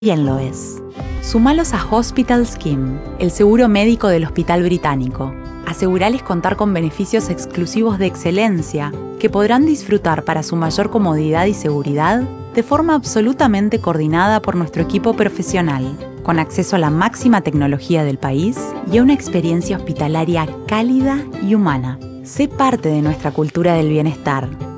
Bien lo es. Sumalos a Hospital Scheme, el seguro médico del Hospital Británico. Asegurales contar con beneficios exclusivos de excelencia que podrán disfrutar para su mayor comodidad y seguridad de forma absolutamente coordinada por nuestro equipo profesional, con acceso a la máxima tecnología del país y a una experiencia hospitalaria cálida y humana. Sé parte de nuestra cultura del bienestar.